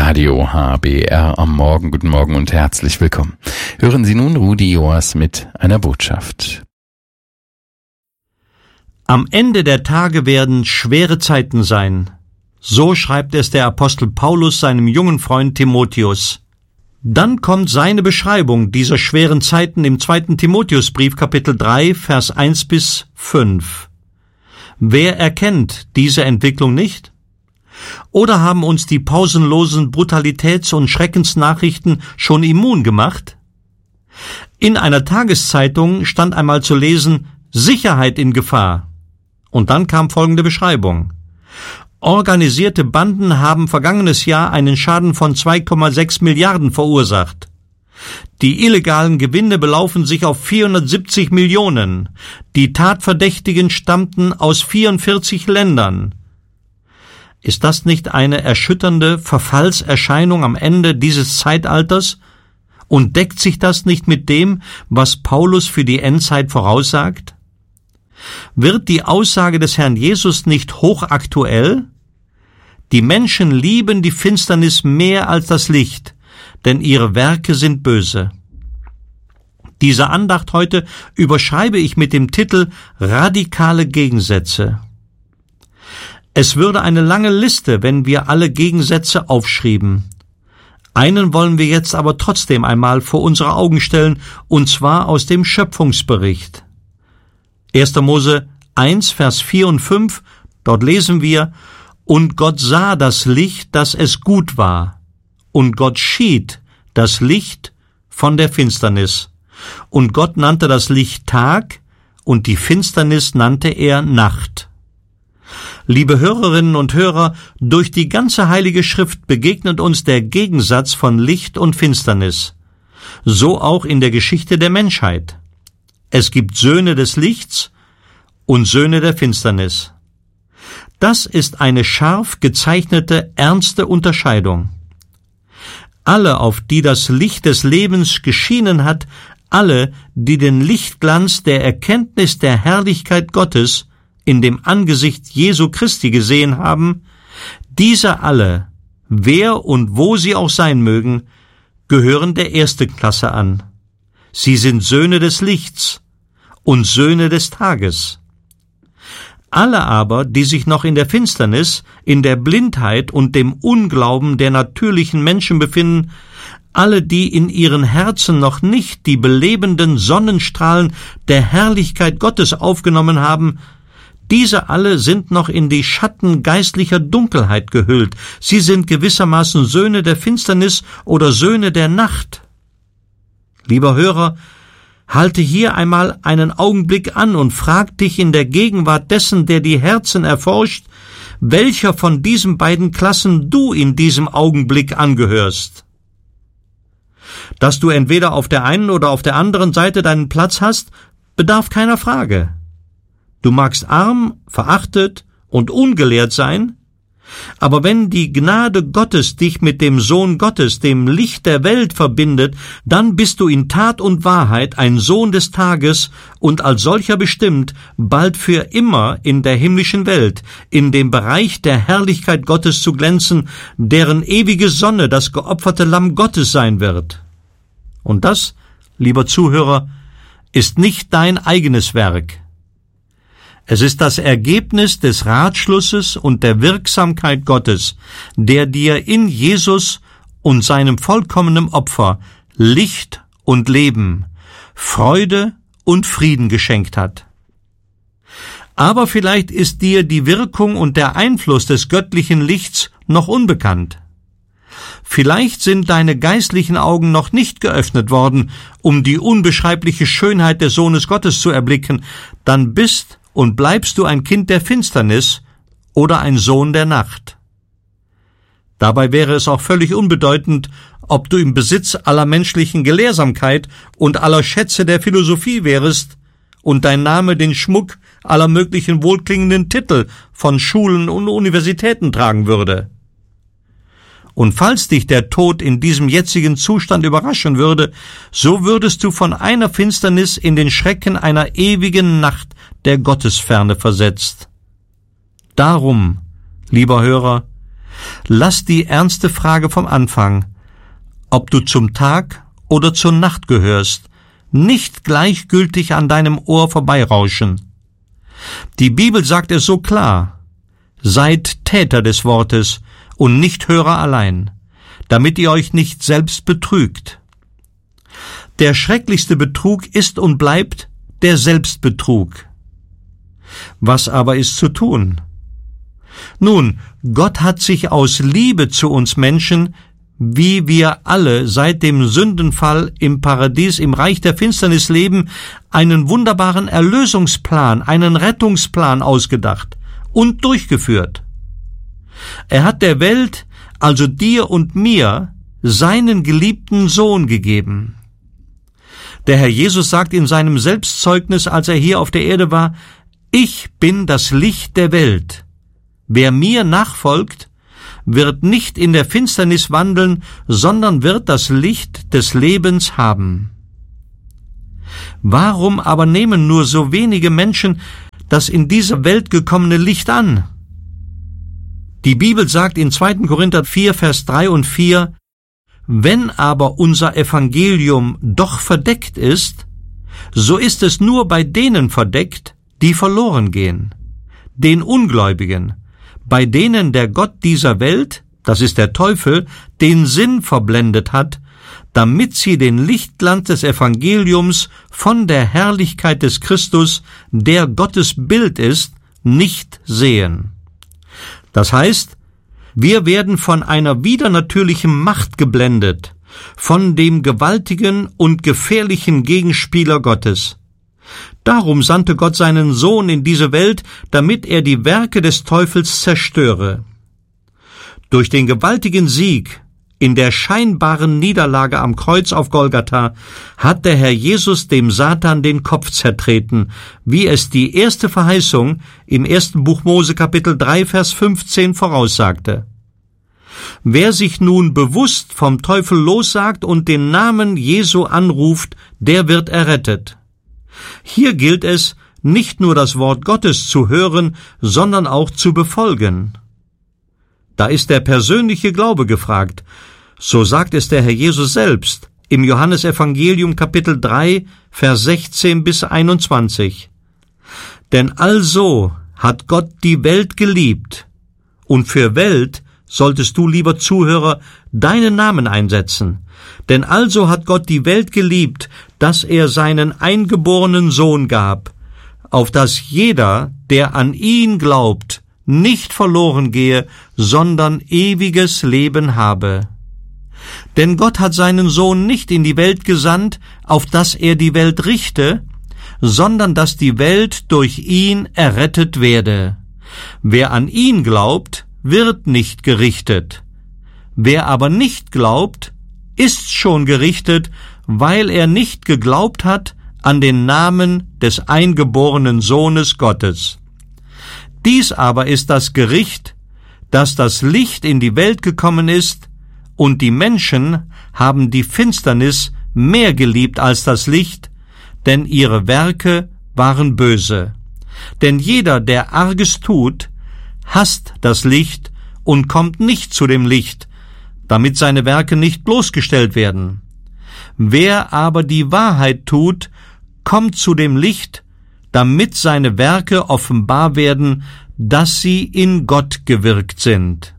Radio HBR am Morgen. Guten Morgen und herzlich willkommen. Hören Sie nun Rudi Joas mit einer Botschaft. Am Ende der Tage werden schwere Zeiten sein. So schreibt es der Apostel Paulus seinem jungen Freund Timotheus. Dann kommt seine Beschreibung dieser schweren Zeiten im 2. Timotheusbrief, Kapitel 3, Vers 1-5. Wer erkennt diese Entwicklung nicht? Oder haben uns die pausenlosen Brutalitäts- und Schreckensnachrichten schon immun gemacht? In einer Tageszeitung stand einmal zu lesen, Sicherheit in Gefahr. Und dann kam folgende Beschreibung. Organisierte Banden haben vergangenes Jahr einen Schaden von 2,6 Milliarden verursacht. Die illegalen Gewinne belaufen sich auf 470 Millionen. Die Tatverdächtigen stammten aus 44 Ländern. Ist das nicht eine erschütternde Verfallserscheinung am Ende dieses Zeitalters? Und deckt sich das nicht mit dem, was Paulus für die Endzeit voraussagt? Wird die Aussage des Herrn Jesus nicht hochaktuell? Die Menschen lieben die Finsternis mehr als das Licht, denn ihre Werke sind böse. Diese Andacht heute überschreibe ich mit dem Titel Radikale Gegensätze. Es würde eine lange Liste, wenn wir alle Gegensätze aufschrieben. Einen wollen wir jetzt aber trotzdem einmal vor unsere Augen stellen, und zwar aus dem Schöpfungsbericht. 1. Mose 1, Vers 4 und 5, dort lesen wir, und Gott sah das Licht, dass es gut war, und Gott schied das Licht von der Finsternis. Und Gott nannte das Licht Tag, und die Finsternis nannte er Nacht. Liebe Hörerinnen und Hörer, durch die ganze Heilige Schrift begegnet uns der Gegensatz von Licht und Finsternis. So auch in der Geschichte der Menschheit. Es gibt Söhne des Lichts und Söhne der Finsternis. Das ist eine scharf gezeichnete, ernste Unterscheidung. Alle, auf die das Licht des Lebens geschienen hat, alle, die den Lichtglanz der Erkenntnis der Herrlichkeit Gottes in dem Angesicht Jesu Christi gesehen haben, diese alle, wer und wo sie auch sein mögen, gehören der ersten Klasse an. Sie sind Söhne des Lichts und Söhne des Tages. Alle aber, die sich noch in der Finsternis, in der Blindheit und dem Unglauben der natürlichen Menschen befinden, alle, die in ihren Herzen noch nicht die belebenden Sonnenstrahlen der Herrlichkeit Gottes aufgenommen haben, diese alle sind noch in die Schatten geistlicher Dunkelheit gehüllt. Sie sind gewissermaßen Söhne der Finsternis oder Söhne der Nacht. Lieber Hörer, halte hier einmal einen Augenblick an und frag dich in der Gegenwart dessen, der die Herzen erforscht, welcher von diesen beiden Klassen du in diesem Augenblick angehörst. Dass du entweder auf der einen oder auf der anderen Seite deinen Platz hast, bedarf keiner Frage. Du magst arm, verachtet und ungelehrt sein, aber wenn die Gnade Gottes dich mit dem Sohn Gottes, dem Licht der Welt, verbindet, dann bist du in Tat und Wahrheit ein Sohn des Tages und als solcher bestimmt, bald für immer in der himmlischen Welt, in dem Bereich der Herrlichkeit Gottes zu glänzen, deren ewige Sonne das geopferte Lamm Gottes sein wird. Und das, lieber Zuhörer, ist nicht dein eigenes Werk. Es ist das Ergebnis des Ratschlusses und der Wirksamkeit Gottes, der dir in Jesus und seinem vollkommenen Opfer Licht und Leben, Freude und Frieden geschenkt hat. Aber vielleicht ist dir die Wirkung und der Einfluss des göttlichen Lichts noch unbekannt. Vielleicht sind deine geistlichen Augen noch nicht geöffnet worden, um die unbeschreibliche Schönheit des Sohnes Gottes zu erblicken, dann bist und bleibst du ein Kind der Finsternis oder ein Sohn der Nacht. Dabei wäre es auch völlig unbedeutend, ob du im Besitz aller menschlichen Gelehrsamkeit und aller Schätze der Philosophie wärest und dein Name den Schmuck aller möglichen wohlklingenden Titel von Schulen und Universitäten tragen würde. Und falls dich der Tod in diesem jetzigen Zustand überraschen würde, so würdest du von einer Finsternis in den Schrecken einer ewigen Nacht der Gottesferne versetzt. Darum, lieber Hörer, Lass die ernste Frage vom Anfang, ob du zum Tag oder zur Nacht gehörst, nicht gleichgültig an deinem Ohr vorbeirauschen. Die Bibel sagt es so klar: Seid Täter des Wortes und nicht Hörer allein, damit ihr euch nicht selbst betrügt. Der schrecklichste Betrug ist und bleibt der Selbstbetrug. Was aber ist zu tun? Nun, Gott hat sich aus Liebe zu uns Menschen, wie wir alle seit dem Sündenfall im Paradies, im Reich der Finsternis leben, einen wunderbaren Erlösungsplan, einen Rettungsplan ausgedacht und durchgeführt. Er hat der Welt, also dir und mir, seinen geliebten Sohn gegeben. Der Herr Jesus sagt in seinem Selbstzeugnis, als er hier auf der Erde war: Ich bin das Licht der Welt. Wer mir nachfolgt, wird nicht in der Finsternis wandeln, sondern wird das Licht des Lebens haben. Warum aber nehmen nur so wenige Menschen das in diese Welt gekommene Licht an? Die Bibel sagt in 2. Korinther 4, Vers 3 und 4: Wenn aber unser Evangelium doch verdeckt ist, so ist es nur bei denen verdeckt, die verloren gehen, den Ungläubigen, bei denen der Gott dieser Welt, das ist der Teufel, den Sinn verblendet hat, damit sie den Lichtglanz des Evangeliums von der Herrlichkeit des Christus, der Gottes Bild ist, nicht sehen. Das heißt, wir werden von einer widernatürlichen Macht geblendet, von dem gewaltigen und gefährlichen Gegenspieler Gottes. Darum sandte Gott seinen Sohn in diese Welt, damit er die Werke des Teufels zerstöre. Durch den gewaltigen Sieg in der scheinbaren Niederlage am Kreuz auf Golgatha hat der Herr Jesus dem Satan den Kopf zertreten, wie es die erste Verheißung im 1. Buch Mose Kapitel 3, Vers 15 voraussagte. Wer sich nun bewusst vom Teufel lossagt und den Namen Jesu anruft, der wird errettet. Hier gilt es, nicht nur das Wort Gottes zu hören, sondern auch zu befolgen. Da ist der persönliche Glaube gefragt. So sagt es der Herr Jesus selbst im Johannesevangelium Kapitel 3, Vers 16 bis 21. Denn also hat Gott die Welt geliebt, und für Welt solltest du, lieber Zuhörer, deinen Namen einsetzen. Denn also hat Gott die Welt geliebt, dass er seinen eingeborenen Sohn gab, auf dass jeder, der an ihn glaubt, nicht verloren gehe, sondern ewiges Leben habe. Denn Gott hat seinen Sohn nicht in die Welt gesandt, auf dass er die Welt richte, sondern dass die Welt durch ihn errettet werde. Wer an ihn glaubt, wird nicht gerichtet. Wer aber nicht glaubt, ist schon gerichtet, weil er nicht geglaubt hat an den Namen des eingeborenen Sohnes Gottes. Dies aber ist das Gericht, dass das Licht in die Welt gekommen ist, und die Menschen haben die Finsternis mehr geliebt als das Licht, denn ihre Werke waren böse. Denn jeder, der Arges tut, hasst das Licht und kommt nicht zu dem Licht, damit seine Werke nicht bloßgestellt werden. Wer aber die Wahrheit tut, kommt zu dem Licht, damit seine Werke offenbar werden, dass sie in Gott gewirkt sind.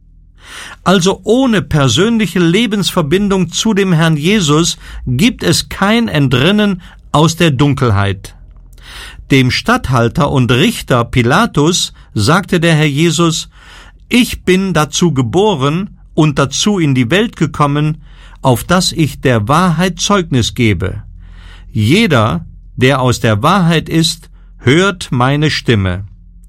Also ohne persönliche Lebensverbindung zu dem Herrn Jesus gibt es kein Entrinnen aus der Dunkelheit. Dem Statthalter und Richter Pilatus sagte der Herr Jesus: Ich bin dazu geboren und dazu in die Welt gekommen, auf dass ich der Wahrheit Zeugnis gebe. Jeder, der aus der Wahrheit ist, hört meine Stimme.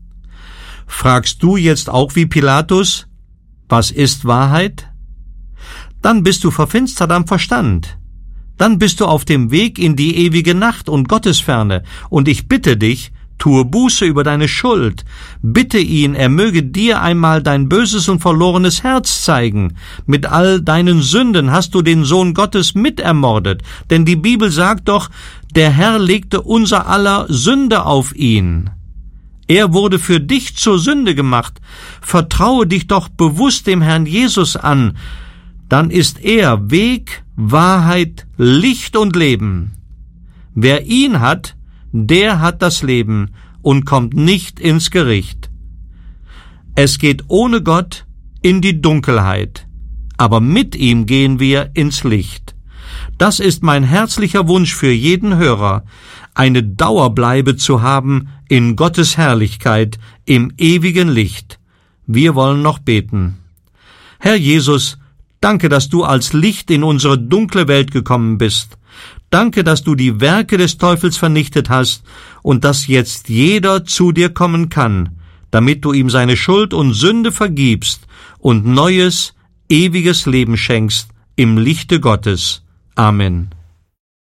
Fragst du jetzt auch wie Pilatus: Was ist Wahrheit? Dann bist du verfinstert am Verstand. Dann bist du auf dem Weg in die ewige Nacht und Gottesferne. Und ich bitte dich, tue Buße über deine Schuld. Bitte ihn, er möge dir einmal dein böses und verlorenes Herz zeigen. Mit all deinen Sünden hast du den Sohn Gottes mitermordet. Denn die Bibel sagt doch, der Herr legte unser aller Sünde auf ihn. Er wurde für dich zur Sünde gemacht. Vertraue dich doch bewusst dem Herrn Jesus an. Dann ist er Weg, Wahrheit, Licht und Leben. Wer ihn hat, der hat das Leben und kommt nicht ins Gericht. Es geht ohne Gott in die Dunkelheit, aber mit ihm gehen wir ins Licht. Das ist mein herzlicher Wunsch für jeden Hörer, eine Dauerbleibe zu haben in Gottes Herrlichkeit, im ewigen Licht. Wir wollen noch beten. Herr Jesus, danke, dass du als Licht in unsere dunkle Welt gekommen bist. Danke, dass du die Werke des Teufels vernichtet hast und dass jetzt jeder zu dir kommen kann, damit du ihm seine Schuld und Sünde vergibst und neues, ewiges Leben schenkst im Lichte Gottes. Amen.